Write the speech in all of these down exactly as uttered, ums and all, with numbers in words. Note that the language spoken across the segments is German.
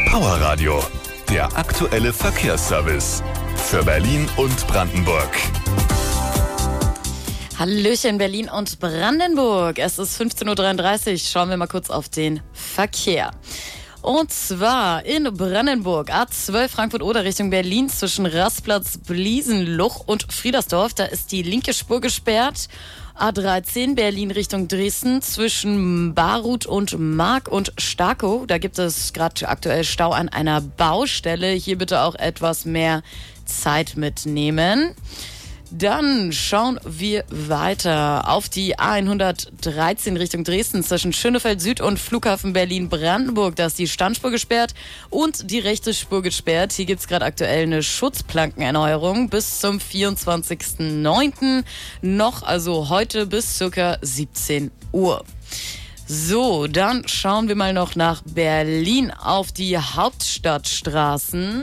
Power Radio, der aktuelle Verkehrsservice für Berlin und Brandenburg. Hallöchen Berlin und Brandenburg. Es ist fünfzehn Uhr dreiunddreißig. Schauen wir mal kurz auf den Verkehr. Und zwar in Brandenburg, A zwölf Frankfurt-Oder Richtung Berlin zwischen Rastplatz Bliesenluch und Friedersdorf. Da ist die linke Spur gesperrt. A dreizehn Berlin Richtung Dresden zwischen Baruth und Mark und Starkow. Da gibt es gerade aktuell Stau an einer Baustelle. Hier bitte auch etwas mehr Zeit mitnehmen. Dann schauen wir weiter auf die A hundertdreizehn Richtung Dresden zwischen Schönefeld Süd und Flughafen Berlin-Brandenburg. Da ist die Standspur gesperrt und die rechte Spur gesperrt. Hier gibt's gerade aktuell eine Schutzplankenerneuerung bis zum vierundzwanzigsten neunten noch, also heute bis circa siebzehn Uhr. So, dann schauen wir mal noch nach Berlin auf die Hauptstadtstraßen.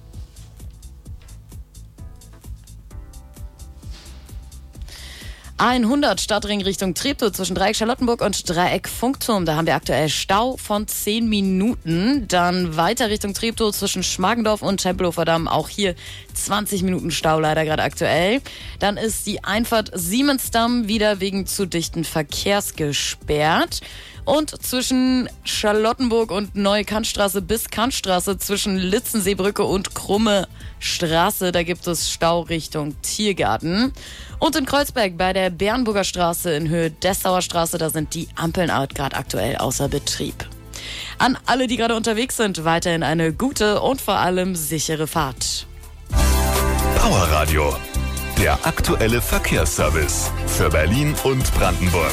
hundert Stadtring Richtung Treptow zwischen Dreieck Charlottenburg und Dreieck Funkturm. Da haben wir aktuell Stau von zehn Minuten. Dann weiter Richtung Treptow zwischen Schmargendorf und Tempelhofer Damm. Auch hier zwanzig Minuten Stau leider gerade aktuell. Dann ist die Einfahrt Siemensdamm wieder wegen zu dichten Verkehrs gesperrt. Und zwischen Charlottenburg und Neue Kantstraße bis Kantstraße zwischen Litzenseebrücke und Krumme Straße, da gibt es Stau Richtung Tiergarten. Und in Kreuzberg bei der Bernburger Straße in Höhe Dessauer Straße, da sind die Ampeln gerade aktuell außer Betrieb. An alle, die gerade unterwegs sind, weiterhin eine gute und vor allem sichere Fahrt. Power Radio, der aktuelle Verkehrsservice für Berlin und Brandenburg.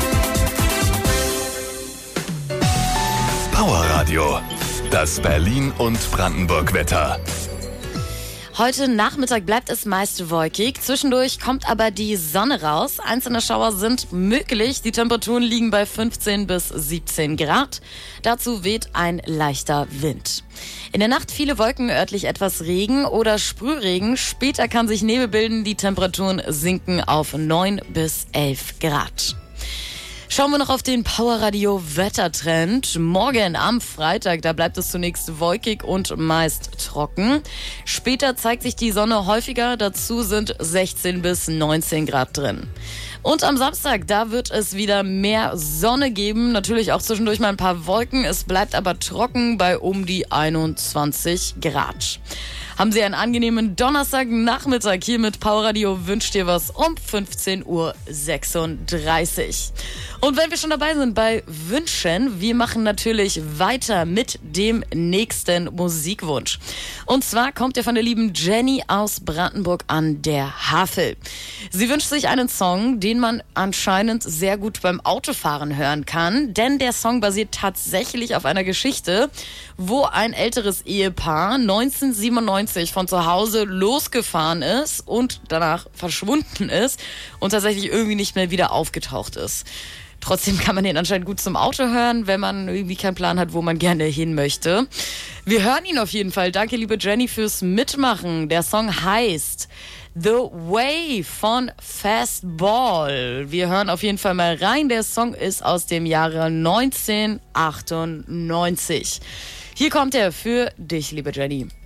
Power Radio, das Berlin und Brandenburg Wetter. Heute Nachmittag bleibt es meist wolkig. Zwischendurch kommt aber die Sonne raus. Einzelne Schauer sind möglich. Die Temperaturen liegen bei fünfzehn bis siebzehn Grad. Dazu weht ein leichter Wind. In der Nacht viele Wolken, örtlich etwas Regen oder Sprühregen. Später kann sich Nebel bilden. Die Temperaturen sinken auf neun bis elf Grad. Schauen wir noch auf den Powerradio Wettertrend. Morgen am Freitag, da bleibt es zunächst wolkig und meist trocken. Später zeigt sich die Sonne häufiger, dazu sind sechzehn bis neunzehn Grad drin. Und am Samstag, da wird es wieder mehr Sonne geben, natürlich auch zwischendurch mal ein paar Wolken. Es bleibt aber trocken bei um die einundzwanzig Grad. Haben Sie einen angenehmen Donnerstagnachmittag. Hier mit Powerradio wünscht dir was um fünfzehn Uhr sechsunddreißig. Und wenn wir schon dabei sind bei Wünschen, wir machen natürlich weiter mit dem nächsten Musikwunsch. Und zwar kommt er von der lieben Jenny aus Brandenburg an der Havel. Sie wünscht sich einen Song, den man anscheinend sehr gut beim Autofahren hören kann, denn der Song basiert tatsächlich auf einer Geschichte, wo ein älteres Ehepaar neunzehnhundertsiebenundneunzig von zu Hause losgefahren ist und danach verschwunden ist und tatsächlich irgendwie nicht mehr wieder aufgetaucht ist. Trotzdem kann man den anscheinend gut zum Auto hören, wenn man irgendwie keinen Plan hat, wo man gerne hin möchte. Wir hören ihn auf jeden Fall. Danke, liebe Jenny, fürs Mitmachen. Der Song heißt The Way von Fastball. Wir hören auf jeden Fall mal rein. Der Song ist aus dem Jahre neunzehnhundertachtundneunzig. Hier kommt er für dich, liebe Jenny.